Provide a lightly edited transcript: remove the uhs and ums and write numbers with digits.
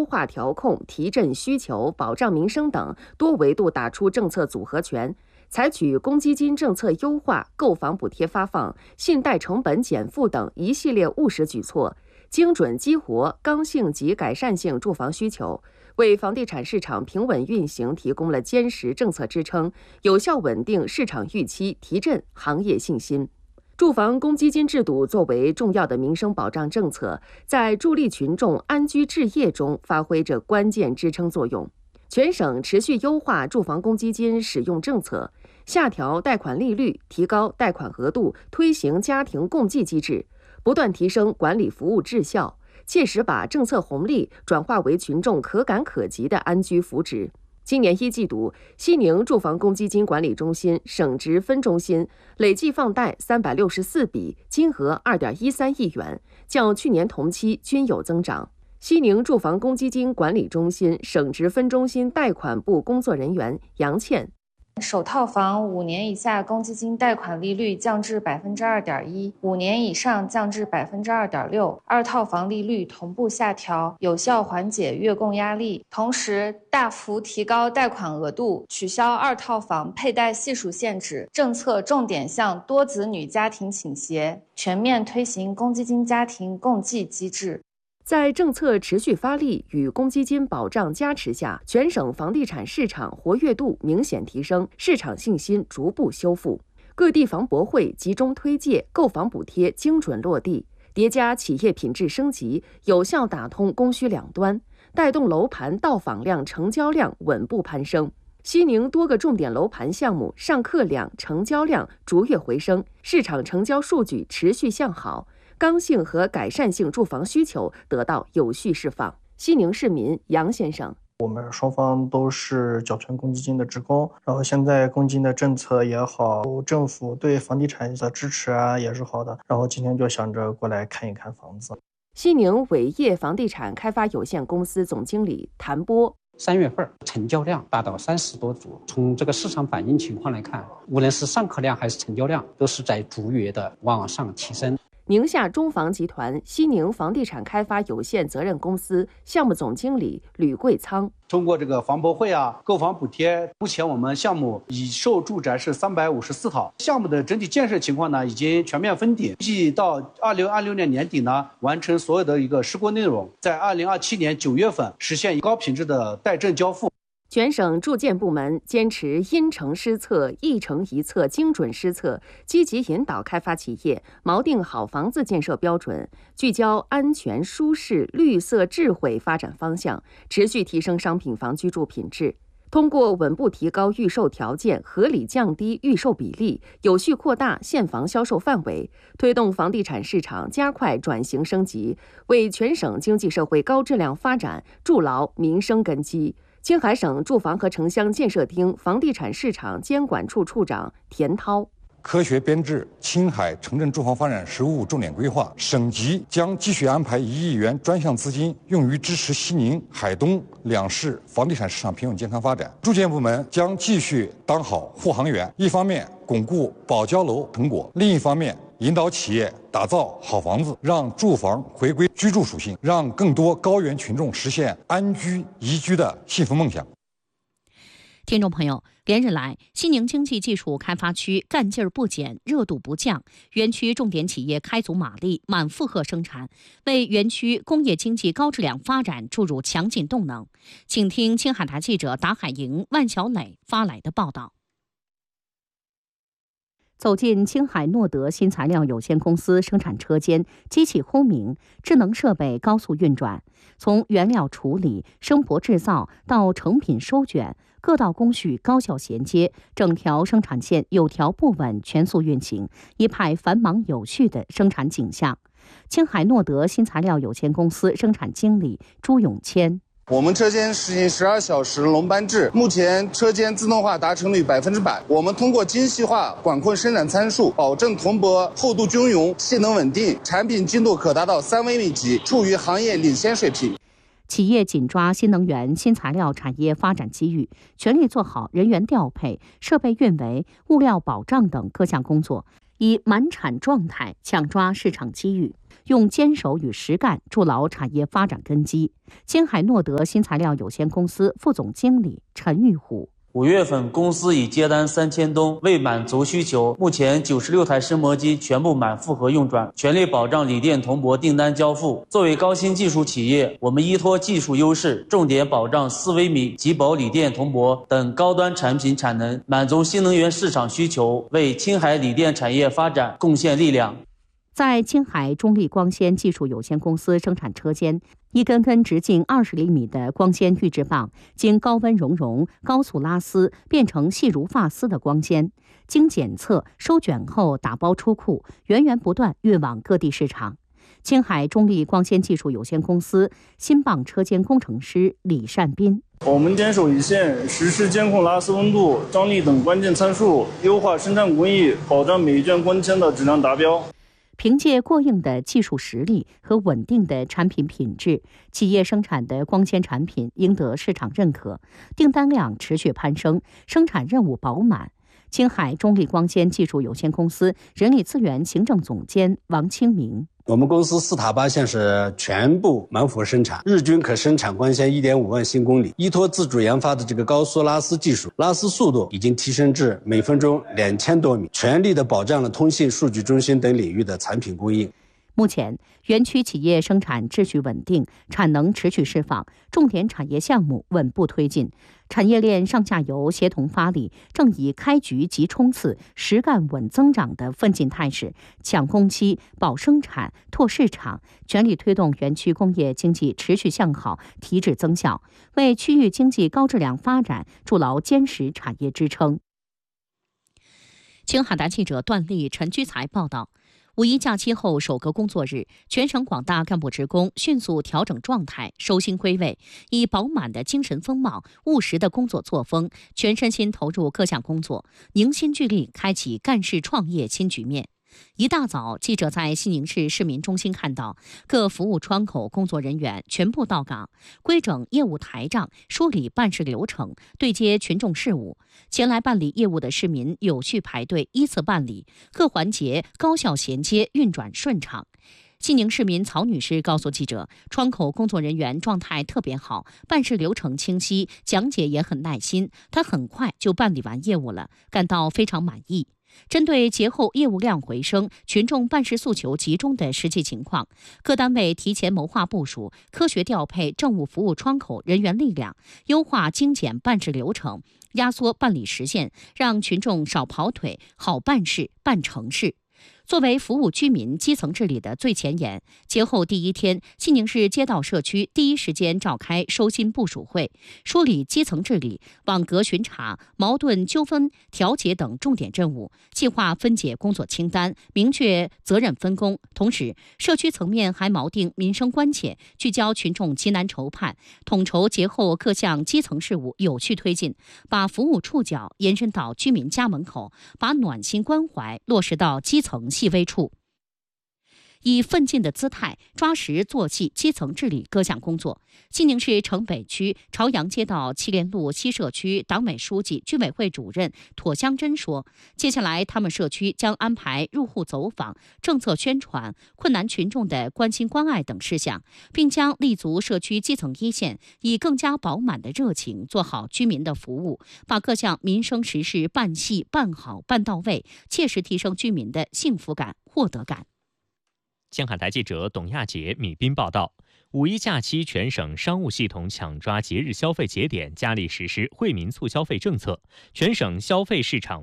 化调控、提振需求、保障民生等多维度打出政策组合拳，采取公积金政策优化、购房补贴发放、信贷成本减负等一系列务实举措，精准激活刚性及改善性住房需求，为房地产市场平稳运行提供了坚实政策支撑，有效稳定市场预期，提振行业信心。住房公积金制度作为重要的民生保障政策，在助力群众安居置业中发挥着关键支撑作用。全省持续优化住房公积金使用政策，下调贷款利率，提高贷款额度，推行家庭共济机制，不断提升管理服务质效，切实把政策红利转化为群众可感可及的安居福祉。今年1季度，西宁住房公积金管理中心省直分中心累计放贷364笔，金额2.13亿元，较去年同期均有增长。西宁住房公积金管理中心省直分中心贷款部工作人员杨倩， 首套房5年以下公积金贷款利率降至2.1%，5年以上降至2.6%，二套房利率同步下调，有效缓解月供压力。同时，大幅提高贷款额度，取消二套房配贷系数限制，政策重点向多子女家庭倾斜，全面推行公积金家庭共济机制。 在政策持续发力与公积金保障加持下，全省房地产市场活跃度明显提升，市场信心逐步修复。各地房博会集中推介，购房补贴精准落地，叠加企业品质升级，有效打通供需两端，带动楼盘到访量、成交量稳步攀升。西宁多个重点楼盘项目上客量、成交量逐月回升，市场成交数据持续向好。刚性和改善性住房需求得到有序释放。西宁市民杨先生， 我们双方都是缴存公积金的职工，然后现在公积金的政策也好，政府对房地产的支持也是好的，然后今天就想着过来看一看房子。 西宁伟业房地产开发有限公司总经理谭波 ，3月份成交量达到30多组，从这个市场反应情况来看，无论是上客量还是成交量，都是在逐月的往上提升。 宁夏中房集团西宁房地产开发有限责任公司项目总经理吕桂仓， 通过这个房博会购房补贴，目前我们项目已售住宅是354套，项目的整体建设情况呢已经全面封顶，预计到2026年年底呢完成所有的一个施工内容，在2027年9月份实现高品质的待证交付。 全省住建部门坚持因城施策、一城一策精准施策，积极引导开发企业锚定好房子建设标准，聚焦安全、舒适、绿色、智慧发展方向，持续提升商品房居住品质。通过稳步提高预售条件，合理降低预售比例，有序扩大现房销售范围，推动房地产市场加快转型升级，为全省经济社会高质量发展筑牢民生根基。青海省住房和城乡建设厅房地产市场监管处处长田涛， 科学编制青海城镇住房发展实务重点规划，省级将继续安排1亿元专项资金用于支持西宁、海东两市房地产市场平稳健康发展。住建部门将继续当好护航员，一方面巩固保交楼成果，另一方面引导企业打造好房子，让住房回归居住属性，让更多高原群众实现安居宜居的幸福梦想。 听众朋友，连日来，西宁经济技术开发区干劲儿不减，热度不降，园区重点企业开足马力，满负荷生产，为园区工业经济高质量发展注入强劲动能。请听青海台记者达海莹、万小磊发来的报道。走进青海诺德新材料有限公司生产车间，机器轰鸣，智能设备高速运转，从原料处理、生粕制造到成品收卷，各道工序高效衔接，整条生产线有条不紊全速运行，一派繁忙有序的生产景象。青海诺德新材料有限公司生产经理朱永谦， 我们车间实行12小时轮班制，目前车间自动化达成率100%。我们通过精细化管控生产参数，保证铜箔厚度均匀、性能稳定，产品精度可达到3微米级，处于行业领先水平。 企业紧抓新能源、新材料产业发展机遇，全力做好人员调配、设备运维、物料保障等各项工作， 以满产状态抢抓市场机遇，用坚守与实干筑牢产业发展根基。青海诺德新材料有限公司副总经理陈玉虎。 5月份，公司已接单3000吨，为满足需求，目前96台石磨机全部满负荷运转，全力保障锂电铜箔订单交付。作为高新技术企业，我们依托技术优势，重点保障4微米极薄锂电铜箔等高端产品产能，满足新能源市场需求，为青海锂电产业发展贡献力量。 在青海中力光纤技术有限公司生产车间，一根根直径20厘米的光纤预制棒，经高温熔、高速拉丝，变成细如发丝的光纤，经检测、收卷后打包出库，源源不断运往各地市场。青海中力光纤技术有限公司新棒车间工程师李善斌： 我们坚守一线，实施监控拉丝温度、张力等关键参数，优化生产工艺，保障每一卷光纤的质量达标。 凭借过硬的技术实力和稳定的产品品质，企业生产的光纤产品赢得市场认可，订单量持续攀升，生产任务饱满。青海中力光纤技术有限公司人力资源行政总监王清明： 我们公司4塔8线是全部满负荷生产，日均可生产光纤1.5万新公里。依托自主研发的这个高速拉丝技术，拉丝速度已经提升至每分钟2000多米，全力的保障了通信、数据中心等领域的产品供应。 目前，园区企业生产秩序稳定，产能持续释放，重点产业项目稳步推进，产业链上下游协同发力，正以开局即冲刺、实干稳增长的奋进态势，抢工期、保生产、拓市场，全力推动园区工业经济持续向好、提质增效，为区域经济高质量发展筑牢坚实产业支撑。青海台记者段丽、陈居才报道。5一假期后首个工作日，全省广大干部职工迅速调整状态，收心归位，以饱满的精神风貌、务实的工作作风，全身心投入各项工作，凝心聚力开启干事创业新局面。一大早，记者在西宁市市民中心看到各服务窗口工作人员全部到岗，规整业务台账，梳理办事流程，对接群众事务。前来办理业务的市民有序排队，依次办理，各环节高效衔接，运转顺畅。西宁市民曹女士告诉记者，窗口工作人员状态特别好，办事流程清晰，讲解也很耐心，她很快就办理完业务了，感到非常满意。针对节后业务量回升、群众办事诉求集中的实际情况，各单位提前谋划部署，科学调配政务服务窗口人员力量，优化精简办事流程，压缩办理时限，让群众少跑腿，好办事、办成事。作为服务居民基层治理的最前沿，节后第一天，西宁市街道社区第一时间召开收心部署会，梳理基层治理、网格巡查、矛盾纠纷调解等重点任务，计划分解工作清单，明确责任分工。同时，社区层面还锚定民生关切，聚焦群众急难愁盼，统筹节后各项基层事务有序推进，把服务触角延伸到居民家门口，把暖心关怀落实到基层细微处，以奋进的姿态抓实做细基层治理各项工作。西宁市城北区朝阳街道祁连路西社区党委书记、居委会主任妥香珍说，接下来他们社区将安排入户走访、政策宣传、困难群众的关心关爱等事项，并将立足社区基层一线，以更加饱满的热情做好居民的服务，把各项民生实事办细、办好、办到位，切实提升居民的幸福感、获得感。 青海台记者董亚杰、米斌报道：5一假期，全省商务系统抢抓节日消费节点，加力实施惠民促消费政策，全省消费市场